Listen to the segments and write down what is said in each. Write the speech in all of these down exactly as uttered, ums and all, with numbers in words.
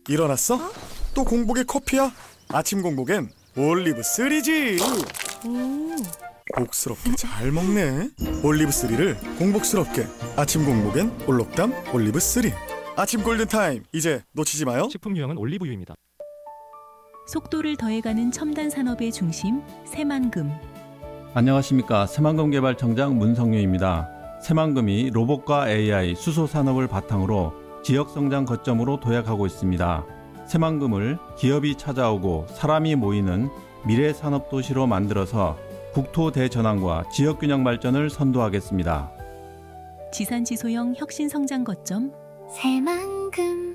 일어났어? 어? 또 공복에 커피야? 아침 공복엔 올리브 쓰리지. 오. 복스럽게 잘 먹네. 올리브 쓰리를 공복스럽게. 아침 공복엔 올록담 올리브 쓰리. 아침 골든타임, 이제 놓치지 마요. 식품 유형은 올리브유입니다. 속도를 더해가는 첨단 산업의 중심 새만금. 안녕하십니까. 새만금개발청장 문성유입니다. 새만금이 로봇과 에이아이, 수소 산업을 바탕으로 지역 성장 거점으로 도약하고 있습니다. 새만금을 기업이 찾아오고 사람이 모이는 미래 산업 도시로 만들어서 국토 대전환과 지역 균형 발전을 선도하겠습니다. 지산지 소형 혁신 성장 거점 새만금.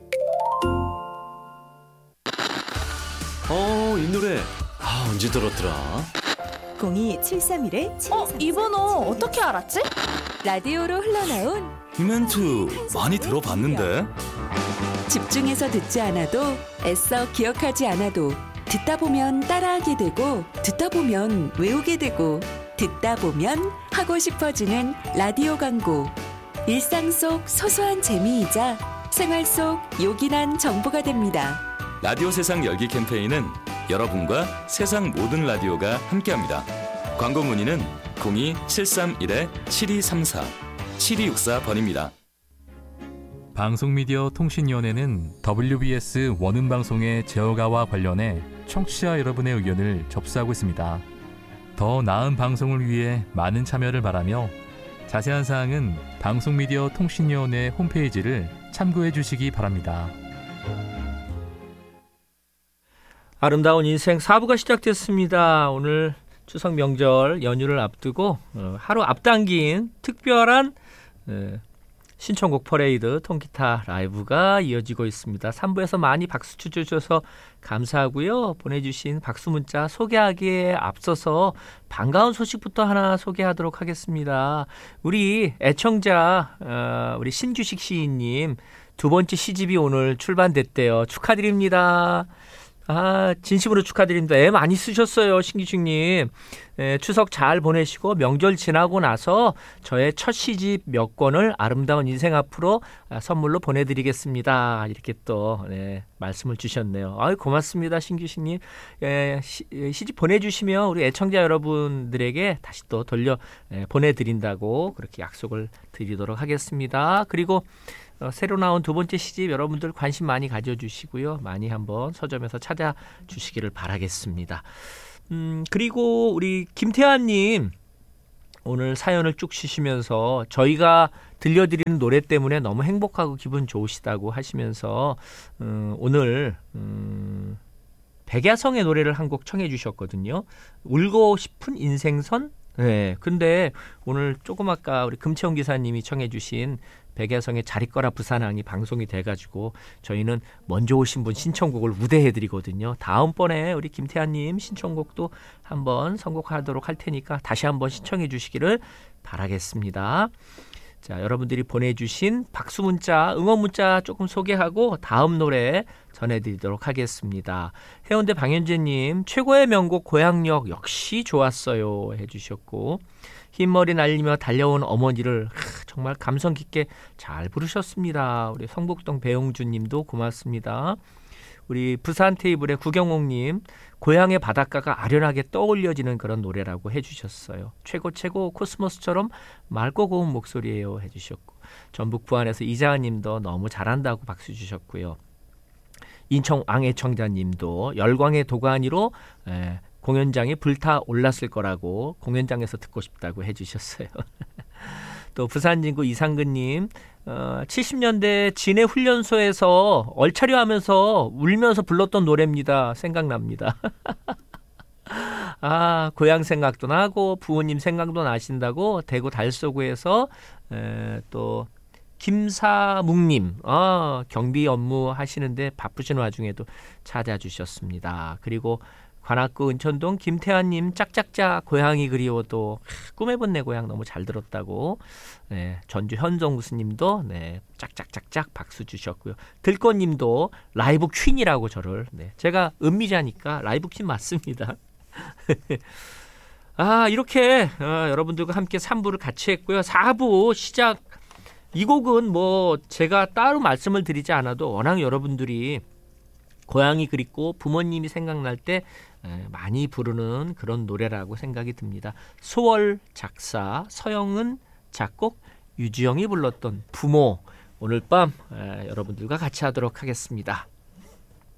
어, 이 노래 아, 언제 들었더라? 공이 칠삼일 칠. 어? 이 번호 어떻게 알았지? 라디오로 흘러나온 이 멘트 많이 들어봤는데. 집중해서 듣지 않아도 애써 기억하지 않아도 듣다 보면 따라하게 되고 듣다 보면 외우게 되고 듣다 보면 하고 싶어지는 라디오 광고. 일상 속 소소한 재미이자 생활 속 요긴한 정보가 됩니다. 라디오 세상 열기 캠페인은 여러분과 세상 모든 라디오가 함께합니다. 광고 문의는 공이 칠삼일 칠이삼사 칠이육사 번입니다. 방송미디어통신위원회는 더블유비에스 원음방송의 제어가와 관련해 청취자 여러분의 의견을 접수하고 있습니다. 더 나은 방송을 위해 많은 참여를 바라며 자세한 사항은 방송미디어통신위원회 홈페이지를 참고해 주시기 바랍니다. 아름다운 인생 사 부가 시작됐습니다. 오늘 추석 명절 연휴를 앞두고 하루 앞당긴 특별한 신청곡 퍼레이드 통기타 라이브가 이어지고 있습니다. 삼 부에서 많이 박수 쳐주셔서 감사하고요. 보내주신 박수 문자 소개하기에 앞서서 반가운 소식부터 하나 소개하도록 하겠습니다. 우리 애청자 우리 신주식 시인님 두 번째 시집이 오늘 출간됐대요. 축하드립니다. 아, 진심으로 축하드립니다. 애 많이 쓰셨어요, 신기식님. 예, 추석 잘 보내시고 명절 지나고 나서 저의 첫 시집 몇 권을 아름다운 인생 앞으로 선물로 보내드리겠습니다. 이렇게 또 네, 말씀을 주셨네요. 아유, 고맙습니다, 신기식님. 예, 시, 시집 보내주시면 우리 애청자 여러분들에게 다시 또 돌려 예, 보내드린다고 그렇게 약속을 드리도록 하겠습니다. 그리고 어, 새로 나온 두 번째 시집 여러분들 관심 많이 가져주시고요. 많이 한번 서점에서 찾아주시기를 바라겠습니다. 음, 그리고 우리 김태환님 오늘 사연을 쭉 주시면서 저희가 들려드리는 노래 때문에 너무 행복하고 기분 좋으시다고 하시면서 음, 오늘 음, 백야성의 노래를 한 곡 청해 주셨거든요. 울고 싶은 인생선? 네, 근데 오늘 조금 아까 우리 금채원 기사님이 청해 주신 백야성의 잘 있거라 부산항이 방송이 돼가지고 저희는 먼저 오신 분 신청곡을 우대해드리거든요. 다음번에 우리 김태환님 신청곡도 한번 선곡하도록 할 테니까 다시 한번 신청해 주시기를 바라겠습니다. 자, 여러분들이 보내주신 박수 문자, 응원 문자 조금 소개하고 다음 노래 전해드리도록 하겠습니다. 해운대 방현재님 최고의 명곡 고향역 역시 좋았어요 해주셨고 흰머리 날리며 달려온 어머니를 하, 정말 감성 깊게 잘 부르셨습니다. 우리 성북동 배용주님도 고맙습니다. 우리 부산 테이블의 구경옥님 고향의 바닷가가 아련하게 떠올려지는 그런 노래라고 해주셨어요. 최고 최고 코스모스처럼 맑고 고운 목소리예요 해주셨고 전북 부안에서 이자은님도 너무 잘한다고 박수 주셨고요. 인천 왕애청자님도 열광의 도가니로 에, 공연장이 불타 올랐을 거라고 공연장에서 듣고 싶다고 해주셨어요. 또 부산진구 이상근님 어, 칠십 년대 진해 훈련소에서 얼차려 하면서 울면서 불렀던 노래입니다. 생각납니다. 아, 고향 생각도 나고 부모님 생각도 나신다고 대구 달서구에서 에, 또 김사묵님 아, 경비 업무 하시는데 바쁘신 와중에도 찾아주셨습니다. 그리고 관악구 은천동 김태환님 짝짝짝 고향이 그리워도 꿈에 본 내 고향 너무 잘 들었다고 네, 전주 현정구스님도 네, 짝짝짝짝 박수 주셨고요. 들꽃님도 라이브 퀸이라고 저를 네, 제가 음미자니까 라이브 퀸 맞습니다. 아 이렇게 어, 여러분들과 함께 삼 부를 같이 했고요. 사 부 시작 이 곡은 뭐 제가 따로 말씀을 드리지 않아도 워낙 여러분들이 고향이 그립고 부모님이 생각날 때 많이 부르는 그런 노래라고 생각이 듭니다. 소월 작사, 서영은 작곡, 유지영이 불렀던 부모, 오늘 밤 여러분들과 같이 하도록 하겠습니다.